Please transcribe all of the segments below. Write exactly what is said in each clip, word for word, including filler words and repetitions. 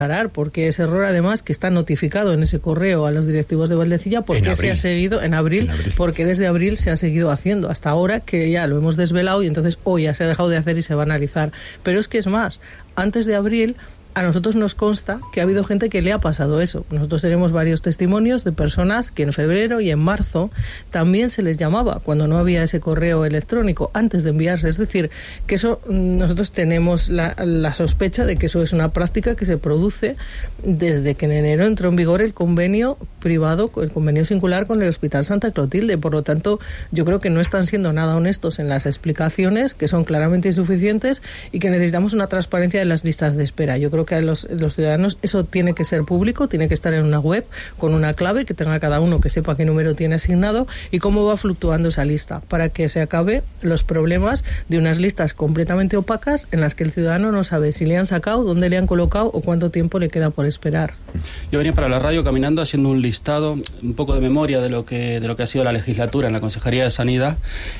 porque ese error además que está notificado en ese correo a los directivos de Valdecilla, porque se ha seguido en abril, en abril, porque desde abril se ha seguido haciendo hasta ahora, que ya lo hemos desvelado y entonces hoy ya se ha dejado de hacer y se va a analizar. Pero es que es más, antes de abril a nosotros nos consta que ha habido gente que le ha pasado eso. Nosotros tenemos varios testimonios de personas que en febrero y en marzo también se les llamaba cuando no había ese correo electrónico antes de enviarse. Es decir, que eso nosotros tenemos la, la sospecha de que eso es una práctica que se produce desde que en enero entró en vigor el convenio privado, el convenio singular con el Hospital Santa Clotilde. Por lo tanto, yo creo que no están siendo nada honestos en las explicaciones, que son claramente insuficientes y que necesitamos una transparencia de las listas de espera. Yo creo que a los, los ciudadanos eso tiene que ser público, tiene que estar en una web con una clave que tenga cada uno, que sepa qué número tiene asignado y cómo va fluctuando esa lista, para que se acabe los problemas de unas listas completamente opacas en las que el ciudadano no sabe si le han sacado, dónde le han colocado o cuánto tiempo le queda por esperar. Yo venía para la radio caminando haciendo un listado, un poco de memoria de lo que de lo que ha sido la legislatura en la Consejería de Sanidad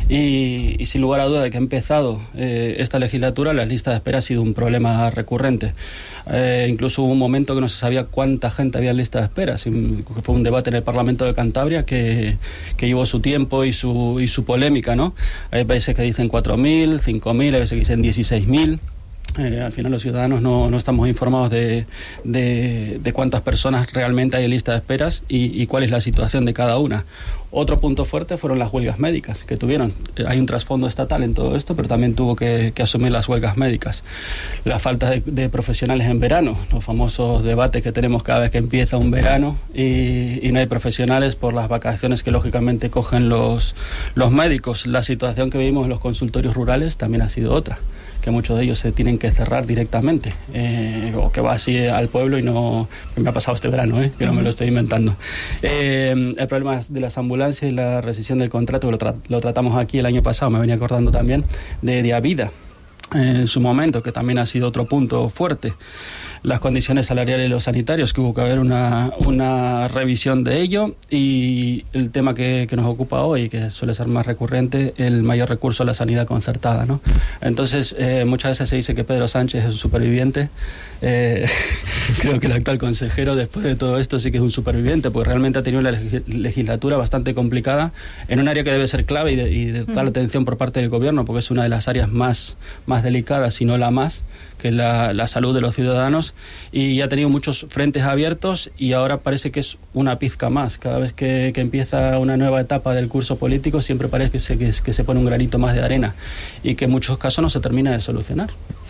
y, y sin lugar a duda de que ha empezado eh, esta legislatura, la lista de espera ha sido un problema recurrente. Eh, incluso hubo un momento que no se sabía cuánta gente había en lista de espera. Fue un debate en el Parlamento de Cantabria que, que llevó su tiempo y su, y su polémica, ¿no? Hay veces que dicen cuatro mil, cinco mil, hay veces que dicen dieciséis mil. Eh, al final los ciudadanos no, no estamos informados de, de, de cuántas personas realmente hay en lista de esperas y, y cuál es la situación de cada una. Otro punto fuerte fueron las huelgas médicas que tuvieron. Hay un trasfondo estatal en todo esto, pero también tuvo que, que asumir las huelgas médicas. La falta de, de profesionales en verano, los famosos debates que tenemos cada vez que empieza un verano y, y no hay profesionales por las vacaciones que lógicamente cogen los, los médicos. La situación que vivimos en los consultorios rurales también ha sido otra, que muchos de ellos se tienen que cerrar directamente, eh, o que va así al pueblo y no... Me ha pasado este verano, eh, que no me lo estoy inventando. Eh, el problema de las ambulancias y la rescisión del contrato, que lo, tra- lo tratamos aquí el año pasado, me venía acordando también, de, de Avida, eh, en su momento, que también ha sido otro punto fuerte. Las condiciones salariales de los sanitarios, que hubo que haber una, una revisión de ello, y el tema que, que nos ocupa hoy, que suele ser más recurrente, el mayor recurso a la sanidad concertada, ¿no? Entonces, eh, muchas veces se dice que Pedro Sánchez es un superviviente. Eh, creo que el actual consejero, después de todo esto, sí que es un superviviente, porque realmente ha tenido una leg- legislatura bastante complicada en un área que debe ser clave y de, y de total atención por parte del gobierno, porque es una de las áreas más, más delicadas, si no la más, que es la, la salud de los ciudadanos, y ha tenido muchos frentes abiertos y ahora parece que es una pizca más. Cada vez que, que empieza una nueva etapa del curso político siempre parece que se, que, que se pone un granito más de arena y que en muchos casos no se termina de solucionar.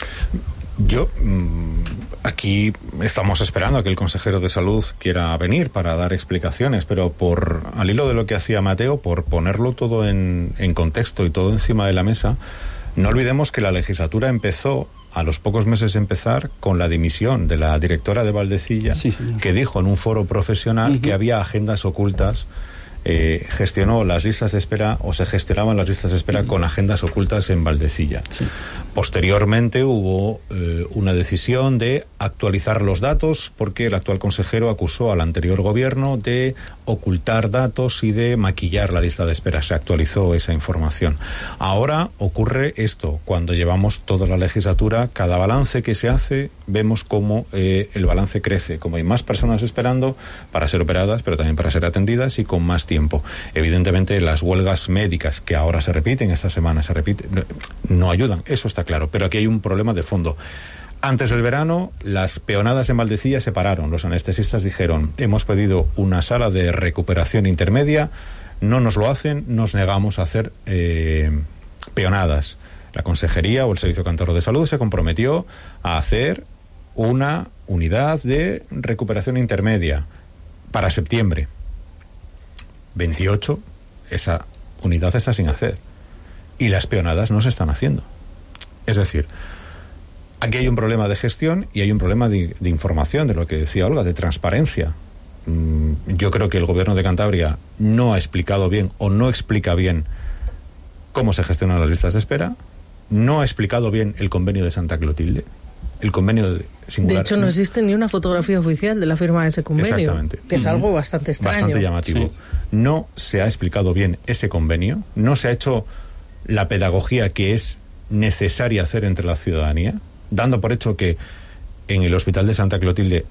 Yo, aquí estamos esperando a que el consejero de Salud quiera venir para dar explicaciones, pero por al hilo de lo que hacía Mateo, por ponerlo todo en, en contexto y todo encima de la mesa, no olvidemos que la legislatura empezó a los pocos meses de empezar con la dimisión de la directora de Valdecilla, sí, que dijo en un foro profesional uh-huh. que había agendas ocultas. Eh, gestionó las listas de espera o se gestionaban las listas de espera uh-huh. con agendas ocultas en Valdecilla. Sí. Posteriormente hubo eh, una decisión de actualizar los datos porque el actual consejero acusó al anterior gobierno de ocultar datos y de maquillar la lista de espera. Se actualizó esa información. Ahora ocurre esto. Cuando llevamos toda la legislatura, cada balance que se hace, vemos cómo eh, el balance crece, como hay más personas esperando para ser operadas, pero también para ser atendidas y con más tiempo. Evidentemente las huelgas médicas que ahora se repiten, esta semana se repiten, no ayudan, eso está claro, pero aquí hay un problema de fondo. Antes del verano, las peonadas en Valdecilla se pararon. Los anestesistas dijeron, hemos pedido una sala de recuperación intermedia, no nos lo hacen, nos negamos a hacer eh, peonadas. La Consejería o el Servicio Cántabro de Salud se comprometió a hacer una unidad de recuperación intermedia para septiembre. veintiocho, esa unidad está sin hacer y las peonadas no se están haciendo. Es decir, aquí hay un problema de gestión y hay un problema de, de información, de lo que decía Olga, de transparencia. Mm, yo creo que el gobierno de Cantabria no ha explicado bien o no explica bien cómo se gestionan las listas de espera, no ha explicado bien el convenio de Santa Clotilde. El convenio de singular. De hecho, no existe ni una fotografía oficial de la firma de ese convenio. Exactamente. Que es algo bastante extraño. Bastante llamativo. Sí. No se ha explicado bien ese convenio, no se ha hecho la pedagogía que es necesaria hacer entre la ciudadanía, dando por hecho que en el Hospital de Santa Clotilde